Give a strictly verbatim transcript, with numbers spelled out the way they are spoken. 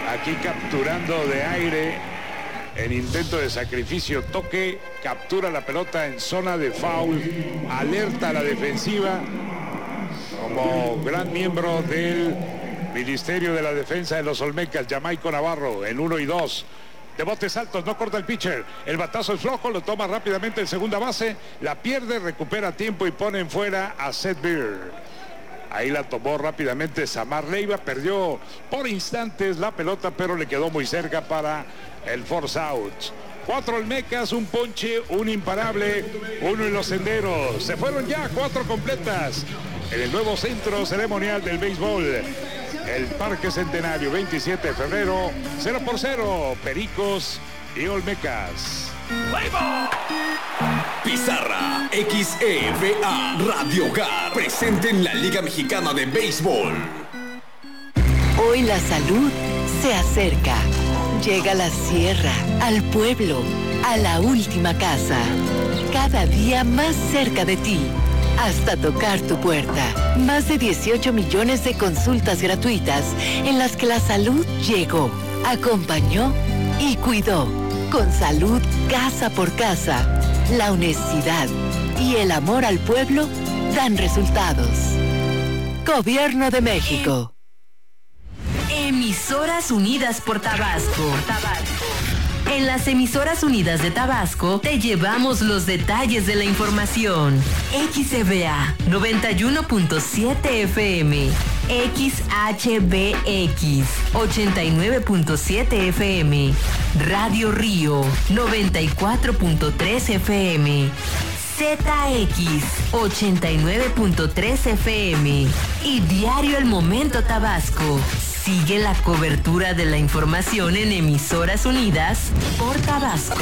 Aquí capturando de aire en intento de sacrificio, toque, captura la pelota en zona de foul, alerta a la defensiva como gran miembro del Ministerio de la Defensa de los Olmecas, Jamaico Navarro, en uno y dos. De botes altos, no corta el pitcher, el batazo es flojo, lo toma rápidamente en segunda base, la pierde, recupera tiempo y pone en fuera a Seth Beer. Ahí la tomó rápidamente Samar Leiva, perdió por instantes la pelota, pero le quedó muy cerca para el force out. Cuatro Olmecas, un ponche, un imparable, uno en los senderos. Se fueron ya cuatro completas en el nuevo centro ceremonial del béisbol. El Parque Centenario, veintisiete de febrero, cero por cero, Pericos y Olmecas. Pizarra X E V A Radio Hogar presente en la Liga Mexicana de Béisbol. Hoy la salud se acerca. Llega a la sierra, al pueblo, a la última casa. Cada día más cerca de ti, hasta tocar tu puerta. Más de dieciocho millones de consultas gratuitas en las que la salud llegó, acompañó y cuidó. Con salud casa por casa, la honestidad y el amor al pueblo dan resultados. Gobierno de México. Emisoras Unidas por Tabasco. Tabasco. En las Emisoras Unidas de Tabasco te llevamos los detalles de la información. X E V A noventa y uno punto siete F M, X H B X ochenta y nueve punto siete F M, Radio Río noventa y cuatro punto tres F M, Z X ochenta y nueve punto tres F M y Diario El Momento Tabasco. Sigue la cobertura de la información en Emisoras Unidas por Tabasco.